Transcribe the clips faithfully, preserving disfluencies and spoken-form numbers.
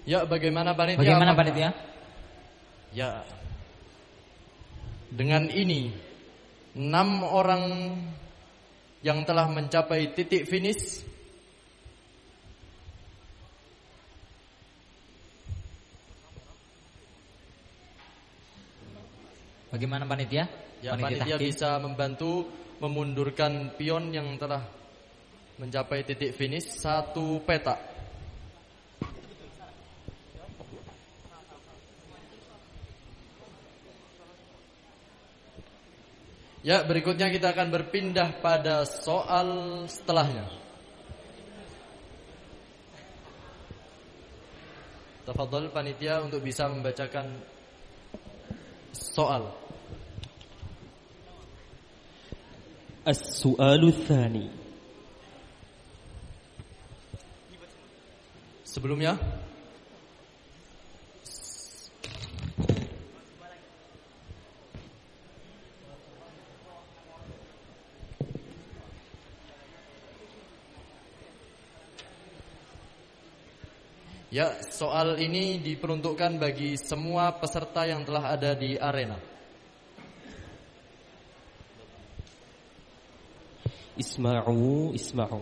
Ya, bagaimana panitia? Bagaimana panitia? Ya, dengan ini enam orang yang telah mencapai titik finish Bagaimana panitia? Ya, panitia, panitia bisa membantu memundurkan pion yang telah mencapai titik finish satu petak. Ya, berikutnya kita akan berpindah pada soal setelahnya. Tafadhol panitia untuk bisa membacakan soal. As-su'alu tsani. Sebelumnya Ya, soal ini diperuntukkan bagi semua peserta yang telah ada di arena. Isma'u, isma'u.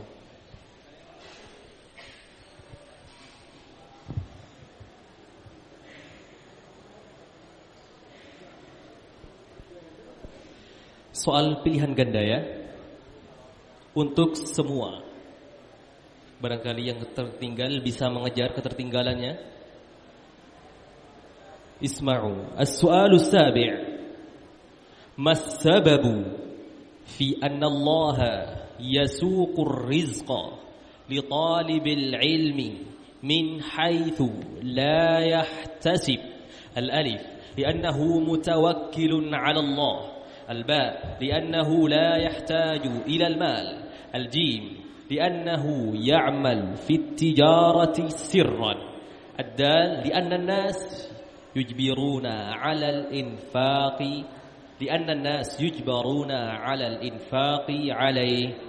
Soal pilihan ganda ya. Untuk semua. Barangkali yang tertinggal bisa mengejar ketertinggalannya. Isma'u. As-su'alu sabi'. Mas sababu fi anna Allah yasuqur rizqa li talibil ilmi min haythu la yahtasib. Al-alif li'annahu mutawakkilun 'ala Allah. Al-ba li'annahu la yahtaju ila al-mal. Al-jim لأنه يعمل في التجارة سرا. الدال لأن الناس يجبرون على الإنفاق لأن الناس يجبرون على الإنفاق عليه.